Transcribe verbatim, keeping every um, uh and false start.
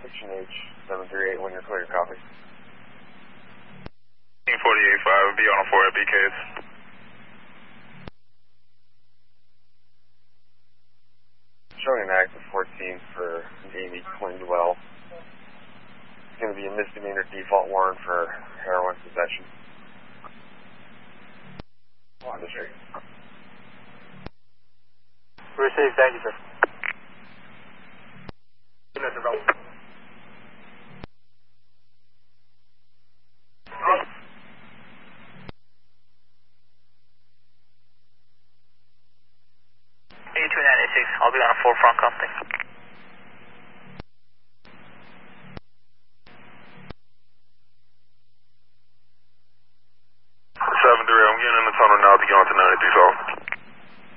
Section H seven three eight when you're clear, copy. forty-eight five would be on a four at B Ks. Showing an active fourteen for Amy Clindwell. It's going to be a misdemeanor default warrant for heroin possession. On the street. Received, thank you, sir. eight two nine eight six, I'll be on a four front company.